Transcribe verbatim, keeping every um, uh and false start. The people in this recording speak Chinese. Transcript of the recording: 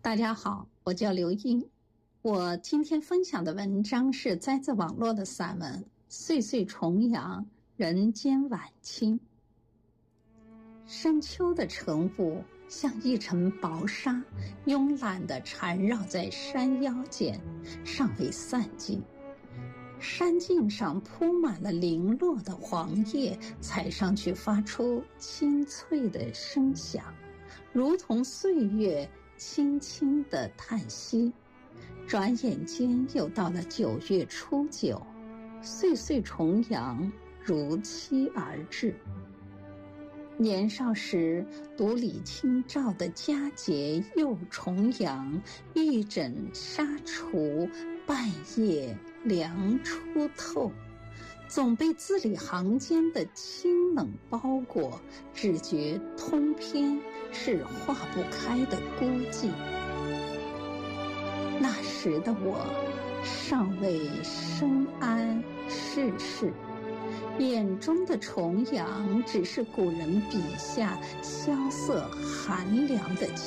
大家好，我叫刘英。我今天分享的文章是摘自网络的散文《岁岁重阳，人间晚清》。深秋的晨雾像一层薄纱，慵懒地缠绕在山腰间，尚未散尽。山径上铺满了零落的黄叶，踩上去发出清脆的声响，如同岁月轻轻的叹息。转眼间又到了九月初九，岁岁重阳如期而至。年少时读李清照的佳节又重阳，玉枕纱厨，半夜凉初透，总被字里行间的清冷包裹，只觉通篇是化不开的孤寂。那时的我尚未深谙世事，眼中的重阳只是古人笔下萧瑟寒凉的